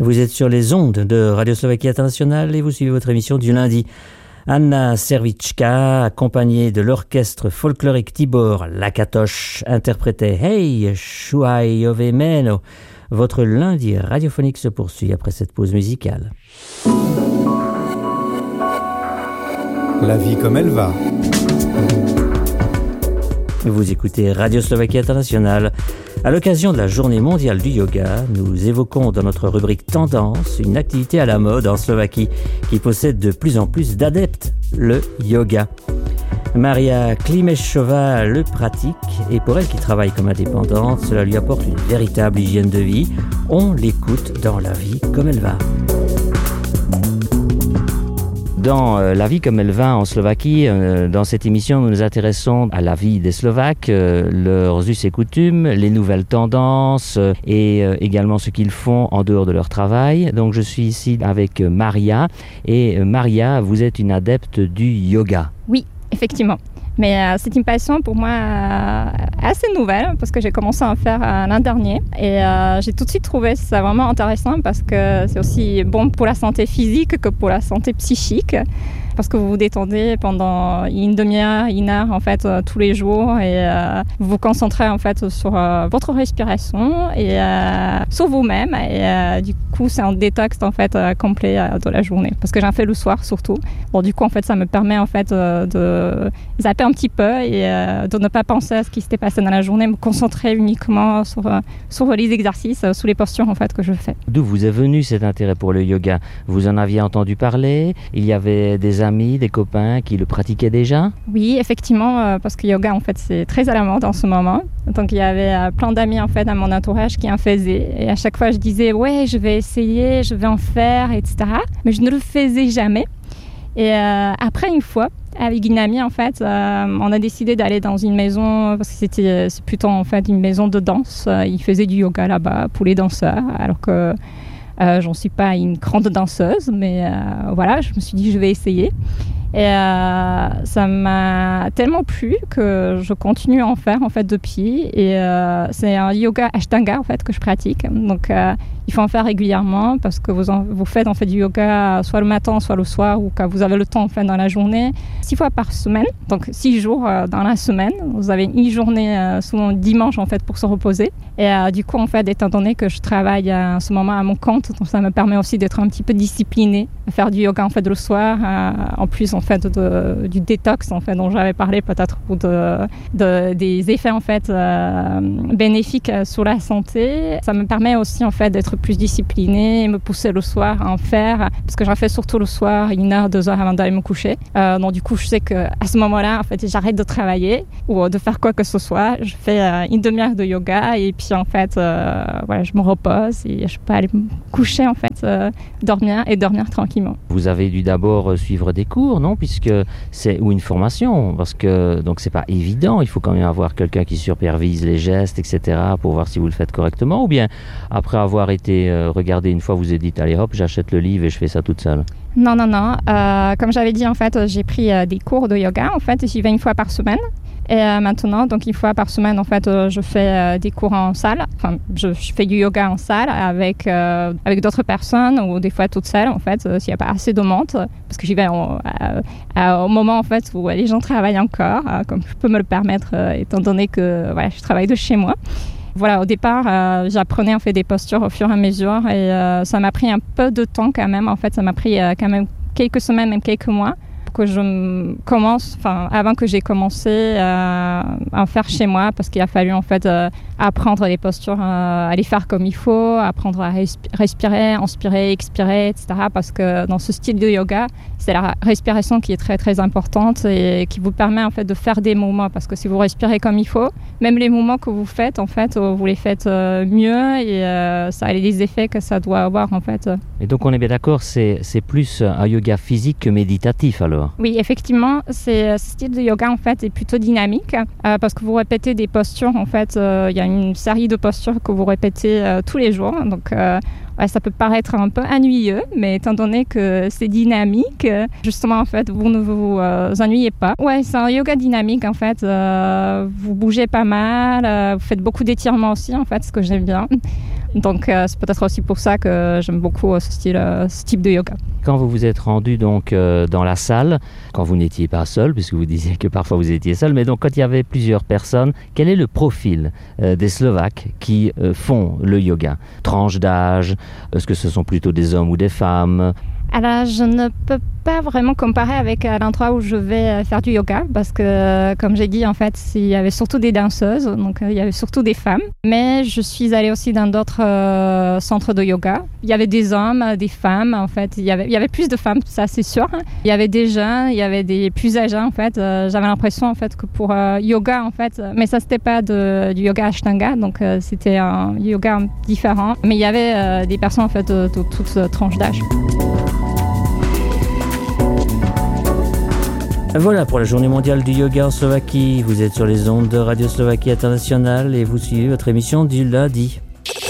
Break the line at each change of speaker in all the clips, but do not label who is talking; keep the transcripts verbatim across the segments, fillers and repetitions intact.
Vous êtes sur les ondes de Radio Slovaquie Internationale et vous suivez votre émission du lundi. Anna Servička, accompagnée de l'orchestre folklorique Tibor Lakatoš, interprétait Hey, Shuai Ove Meno. Votre lundi radiophonique se poursuit après cette pause musicale.
La vie comme elle va.
Vous écoutez Radio Slovaquie Internationale. À l'occasion de la Journée mondiale du yoga, nous évoquons dans notre rubrique Tendance une activité à la mode en Slovaquie qui possède de plus en plus d'adeptes, le yoga. Maria Klimešová le pratique et pour elle qui travaille comme indépendante, cela lui apporte une véritable hygiène de vie. On l'écoute dans La vie comme elle va. Dans euh, La vie comme elle va en Slovaquie, euh, dans cette émission, nous nous intéressons à la vie des Slovaques, euh, leurs us et coutumes, les nouvelles tendances euh, et euh, également ce qu'ils font en dehors de leur travail. Donc je suis ici avec euh, Maria et euh, Maria, vous êtes une adepte du yoga.
Oui, effectivement. Mais euh, c'est une passion pour moi euh, assez nouvelle parce que j'ai commencé à en faire euh, l'an dernier et euh, j'ai tout de suite trouvé ça vraiment intéressant parce que c'est aussi bon pour la santé physique que pour la santé psychique parce que vous vous détendez pendant une demi-heure, une heure en fait euh, tous les jours et euh, vous vous concentrez en fait sur euh, votre respiration et euh, sur vous-même et euh, du coup c'est un détox en fait euh, complet euh, de la journée parce que j'en fais le soir surtout. Bon du coup en fait ça me permet en fait euh, de zapper un petit peu et euh, de ne pas penser à ce qui s'était passé dans la journée, me concentrer uniquement sur, euh, sur les exercices, euh, sur les postures en fait que je fais.
D'où vous est venu cet intérêt pour le yoga? Vous en aviez entendu parler? Il y avait des amis, des copains qui le pratiquaient déjà?
Oui, effectivement, euh, parce que yoga en fait c'est très à la mode en ce moment. Donc il y avait euh, plein d'amis en fait dans mon entourage qui en faisaient et à chaque fois je disais ouais je vais essayer, je vais en faire, et cetera. Mais je ne le faisais jamais. Et euh, après une fois, avec une amie en fait, euh, on a décidé d'aller dans une maison parce que c'était c'est plutôt en fait une maison de danse. Euh, ils faisaient du yoga là-bas pour les danseurs, alors que euh, j'en suis pas une grande danseuse, mais euh, voilà, je me suis dit je vais essayer. Et euh, ça m'a tellement plu que je continue à en faire en fait depuis. Et euh, c'est un yoga Ashtanga en fait que je pratique. Donc euh, il faut en faire régulièrement parce que vous, en, vous faites en fait du yoga soit le matin, soit le soir ou quand vous avez le temps en fait dans la journée, six fois par semaine. Donc six jours euh, dans la semaine. Vous avez une journée euh, souvent dimanche en fait pour se reposer. Et euh, du coup en fait étant donné que je travaille en ce moment à mon compte, donc ça me permet aussi d'être un petit peu disciplinée, à faire du yoga en fait le soir, euh, en plus en fait de, du détox en fait dont j'avais parlé peut-être ou de, de des effets en fait euh, bénéfiques sur la santé. Ça me permet aussi en fait d'être plus disciplinée et me pousser le soir à en faire parce que j'en fais surtout le soir une heure, deux heures avant d'aller me coucher. Euh, donc du coup je sais que à ce moment-là en fait j'arrête de travailler ou de faire quoi que ce soit. Je fais euh, une demi-heure de yoga et puis en fait euh, voilà je me repose et je peux aller me coucher en fait, euh, dormir et dormir tranquillement.
Vous avez dû d'abord suivre des cours, non? Puisque c'est ou une formation, parce que donc c'est pas évident. Il faut quand même avoir quelqu'un qui supervise les gestes, et cetera, pour voir si vous le faites correctement. Ou bien après avoir été euh, regardé une fois, vous avez dit allez hop, j'achète le livre et je fais ça toute seule.
Non non non. Euh, comme j'avais dit en fait, j'ai pris euh, des cours de yoga. En fait, j'y vais une fois par semaine. Et euh, maintenant, donc une fois par semaine, en fait, euh, je fais euh, des cours en salle. Enfin, je, je fais du yoga en salle avec euh, avec d'autres personnes ou des fois toute seule, en fait, euh, s'il n'y a pas assez de monde, parce que j'y vais en, à, à, au moment en fait où les gens travaillent encore, euh, comme je peux me le permettre, euh, étant donné que voilà, je travaille de chez moi. Voilà, au départ, euh, j'apprenais en fait des postures au fur et à mesure et euh, ça m'a pris un peu de temps quand même. En fait, ça m'a pris euh, quand même quelques semaines, même quelques mois. Que je commence, enfin avant que j'ai commencé euh, à en faire chez moi parce qu'il a fallu en fait euh, apprendre les postures, euh, à les faire comme il faut, apprendre à resp- respirer, inspirer, expirer, et cetera. Parce que dans ce style de yoga, c'est la respiration qui est très très importante et qui vous permet en fait de faire des mouvements parce que si vous respirez comme il faut, même les mouvements que vous faites en fait, vous les faites euh, mieux et euh, ça a les effets que ça doit avoir en fait.
Et donc on est bien d'accord, c'est c'est plus un yoga physique que méditatif alors?
Oui, effectivement, c'est, ce style de yoga en fait est plutôt dynamique euh, parce que vous répétez des postures. En fait, il euh, y a une série de postures que vous répétez euh, tous les jours. Donc, euh, ouais, ça peut paraître un peu ennuyeux, mais étant donné que c'est dynamique, justement en fait, vous ne vous euh, ennuyez pas. Ouais, c'est un yoga dynamique en fait. Euh, vous bougez pas mal, euh, vous faites beaucoup d'étirements aussi en fait, ce que j'aime bien. Donc euh, c'est peut-être aussi pour ça que j'aime beaucoup ce, style, ce type de yoga.
Quand vous vous êtes rendu donc euh, dans la salle, quand vous n'étiez pas seul, puisque vous disiez que parfois vous étiez seul, mais donc quand il y avait plusieurs personnes, quel est le profil euh, des Slovaques qui euh, font le yoga? Tranche d'âge, est-ce que ce sont plutôt des hommes ou des femmes?
Alors, je ne peux pas vraiment comparer avec l'endroit où je vais faire du yoga parce que, comme j'ai dit, en fait, il y avait surtout des danseuses, donc il y avait surtout des femmes. Mais je suis allée aussi dans d'autres euh, centres de yoga. Il y avait des hommes, des femmes, en fait. Il y avait, il y avait plus de femmes, ça c'est sûr. Il y avait des jeunes, il y avait des plus âgés, en fait. Euh, j'avais l'impression, en fait, que pour euh, yoga, en fait, mais ça, c'était pas de, du yoga Ashtanga, donc euh, c'était un yoga différent. Mais il y avait euh, des personnes, en fait, de, de toutes tranches d'âge.
Voilà pour la journée mondiale du yoga en Slovaquie. Vous êtes sur les ondes de Radio Slovaquie Internationale et vous suivez votre émission du lundi.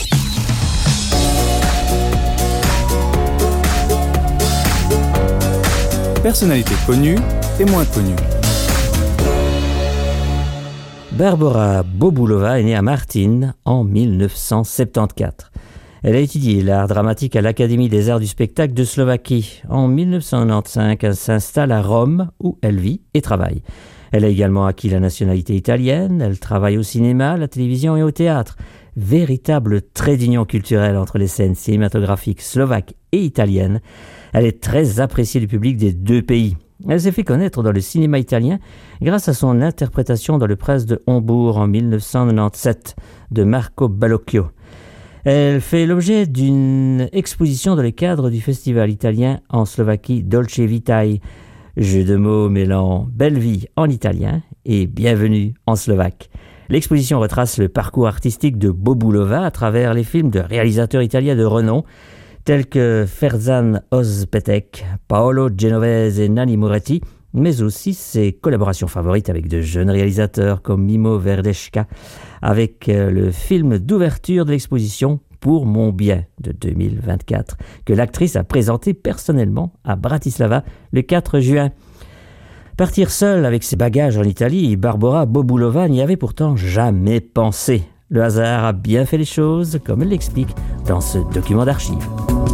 Personnalité connue et moins connue.
Barbora Bobulova est née à Martin en dix-neuf cent soixante-quatorze. Elle a étudié l'art dramatique à l'Académie des arts du spectacle de Slovaquie. En dix-neuf cent quatre-vingt-quinze, elle s'installe à Rome où elle vit et travaille. Elle a également acquis la nationalité italienne. Elle travaille au cinéma, à la télévision et au théâtre. Véritable trait d'union culturelle entre les scènes cinématographiques slovaques et italiennes. Elle est très appréciée du public des deux pays. Elle s'est fait connaître dans le cinéma italien grâce à son interprétation dans le Prince de Hombourg en dix-neuf cent quatre-vingt-dix-sept de Marco Bellocchio. Elle fait l'objet d'une exposition dans le cadre du festival italien en Slovaquie Dolce Vitae. Jeu de mots mêlant belle vie en italien et bienvenue en slovaque. L'exposition retrace le parcours artistique de Bobulova à travers les films de réalisateurs italiens de renom tels que Ferzan Ozpetek, Paolo Genovese et Nanni Moretti, mais aussi ses collaborations favorites avec de jeunes réalisateurs comme Mimo Verdeshka, avec le film d'ouverture de l'exposition Pour mon bien de deux mille vingt-quatre, que l'actrice a présenté personnellement à Bratislava le quatre juin. Partir seule avec ses bagages en Italie, Barbora Bobulova n'y avait pourtant jamais pensé. Le hasard a bien fait les choses, comme elle l'explique dans ce document d'archives.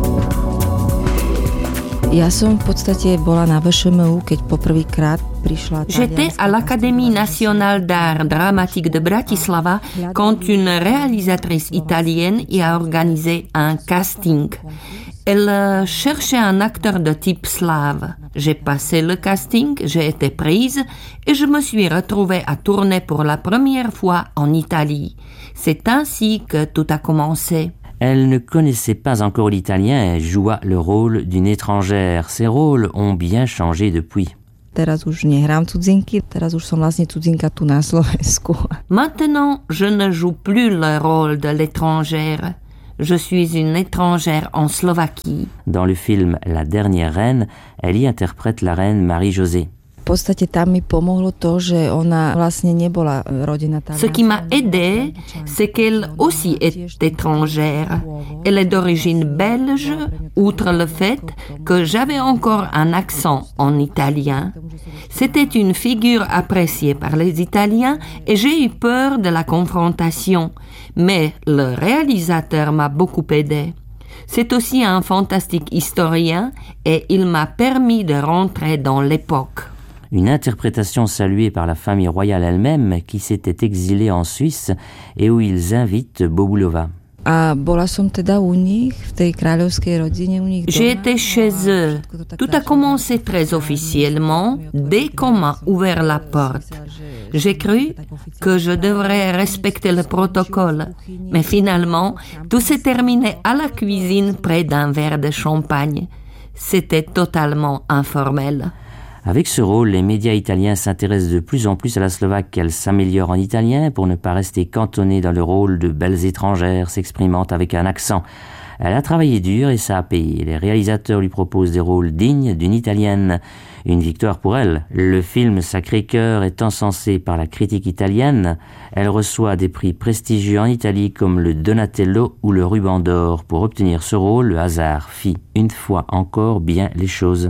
Ja som v podstate bola na vé š em ú, keď poprvýkrát prišla...
J'étais à l'Académie nationale d'art dramatique de Bratislava quand une réalisatrice italienne y a organisé un casting. Elle cherchait un acteur de type slave. J'ai passé le casting, j'ai été prise et je me suis retrouvée à tourner pour la première fois en Italie. C'est ainsi que tout a commencé.
Elle ne connaissait pas encore l'italien et joua le rôle d'une étrangère. Ces rôles ont bien changé depuis.
Teraz už nehrám cudzinky, teraz už som vlastne cudzinka tu na Slovensku.
Maintenant, je ne joue plus le rôle de l'étrangère. Je suis une étrangère en Slovaquie.
Dans le film La dernière reine, elle y interprète la reine Marie-Josée.
V podstate tam mi pomohlo to, že ona vlastne nebola rodina talianská.
Ce qui m'a aidé, c'est qu'elle aussi est étrangère. Elle est d'origine belge, outre le fait que j'avais encore un accent en italien. C'était une figure appréciée par les Italiens et j'ai eu peur de la confrontation. Mais le réalisateur m'a beaucoup aidé. C'est aussi un fantastique historien et il m'a permis de rentrer dans l'époque.
Une interprétation saluée par la famille royale elle-même qui s'était exilée en Suisse et où ils invitent Bobulova.
A bola som teda u nich, v tej kráľovskej rodine u nich.
J'ai été chez eux. Tout a commencé très officiellement dès qu'on m'a ouvert la porte. J'ai cru que je devrais respecter le protocole, mais finalement, tout s'est terminé à la cuisine près d'un verre de champagne. C'était totalement informel.
Avec ce rôle, les médias italiens s'intéressent de plus en plus à la Slovaque. Elle s'améliore en italien pour ne pas rester cantonnée dans le rôle de belles étrangères s'exprimant avec un accent. Elle a travaillé dur et ça a payé. Les réalisateurs lui proposent des rôles dignes d'une italienne. Une victoire pour elle. Le film Sacré-Cœur est encensé par la critique italienne. Elle reçoit des prix prestigieux en Italie comme le Donatello ou le Ruban d'Or. Pour obtenir ce rôle, le hasard fit une fois encore bien les choses.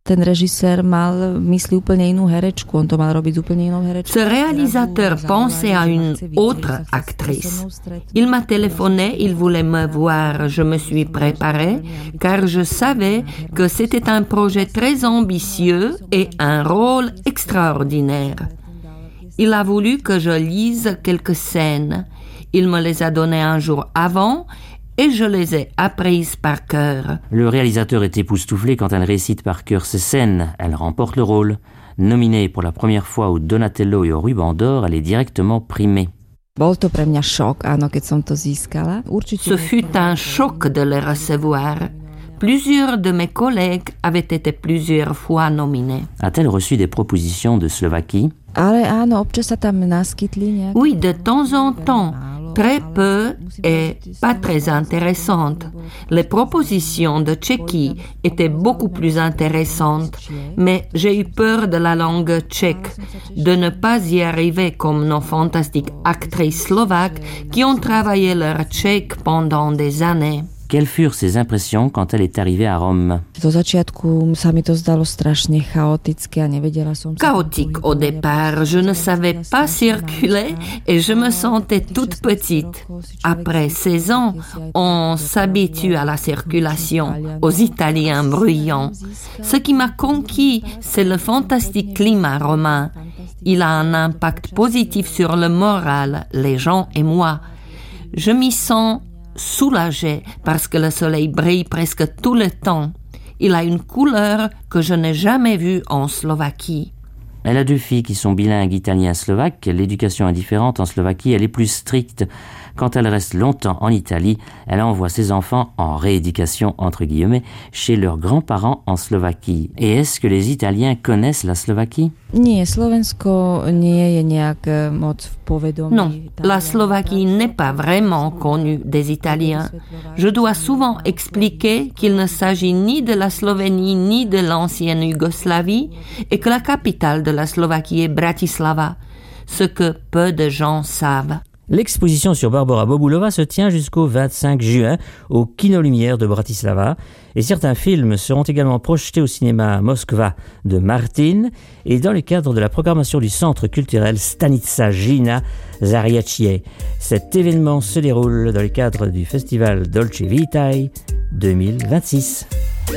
ten režisér mal v mysli úplne inú herečku, on to mal robiť s úplne inou herečkou.
Ce réalisateur pensait à une autre actrice. Il m'a téléphoné, il voulait me voir, je me suis préparée, car je savais que c'était un projet très ambitieux et un rôle extraordinaire. Il a voulu que je lise quelques scènes. Il me les a données un jour avant et je les ai apprises par cœur.
Le réalisateur est époustouflé quand elle récite par cœur ces scènes. Elle remporte le rôle. Nominée pour la première fois au Donatello et au Ruban d'Or, elle est directement primée.
Bol to pre mňa šok, áno, keď som to získala.
Ce fut un choc de le recevoir. Plusieurs de mes collègues avaient été plusieurs fois nominés.
A-t-elle reçu des propositions de Slovaquie?
Ale áno, občas sa tam naskytli nejaké...
Oui, de temps en temps. Très peu et pas très intéressantes. Les propositions de Tchéquie étaient beaucoup plus intéressantes, mais j'ai eu peur de la langue tchèque, de ne pas y arriver comme nos fantastiques actrices slovaques qui ont travaillé leur tchèque pendant des années.
Quelles furent ses impressions quand elle est arrivée à Rome?
Do začiatku sa mi to zdalo strašne chaotické a nevedela som sa...
Chaotique au départ, je ne savais pas circuler et je me sentais toute petite. Après seize ans, on s'habitue à la circulation, aux Italiens bruyants. Ce qui m'a conquis, c'est le fantastique climat romain. Il a un impact positif sur le moral, les gens et moi. Je m'y sens soulagée parce que le soleil brille presque tout le temps. Il a une couleur que je n'ai jamais vue en Slovaquie.
Elle a deux filles qui sont bilingues italien-slovaque. L'éducation est différente en Slovaquie, elle est plus stricte. Quand elle reste longtemps en Italie, elle envoie ses enfants en rééducation, entre guillemets, chez leurs grands-parents en Slovaquie. Et est-ce que les Italiens connaissent la Slovaquie?
Nie, Slovensko nie je nejak moc v povedomí.
Non, la Slovaquie n'est pas vraiment connue des Italiens. Je dois souvent expliquer qu'il ne s'agit ni de la Slovénie ni de l'ancienne Yougoslavie et que la capitale de la Slovaquie est Bratislava, ce que peu de gens savent.
L'exposition sur Barbora Bobulova se tient jusqu'au vingt-cinq juin au Kino Lumière de Bratislava et certains films seront également projetés au cinéma Moskva de Martin et dans le cadre de la programmation du centre culturel Stanica Gina Zariacie. Cet événement se déroule dans le cadre du festival Dolce Vitae deux mille vingt-six.